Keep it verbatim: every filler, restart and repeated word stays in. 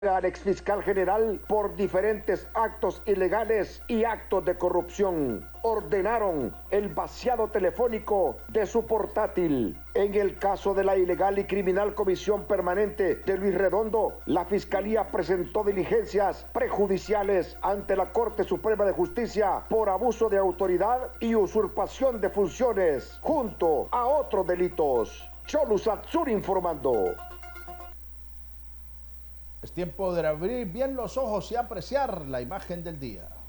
al exfiscal general por diferentes actos ilegales y actos de corrupción. Ordenaron el vaciado telefónico de su portátil. En el caso de la ilegal y criminal comisión permanente de Luis Redondo, la Fiscalía presentó diligencias prejudiciales ante la Corte Suprema de Justicia por abuso de autoridad y usurpación de funciones, junto a otros delitos. Cholu Satsur informando. Es tiempo de abrir bien los ojos y apreciar la imagen del día.